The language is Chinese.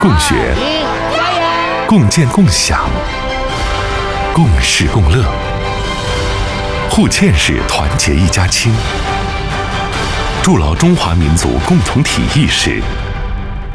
共学、共建共享、共事共乐，沪堑市团结一家亲，筑牢中华民族共同体意识，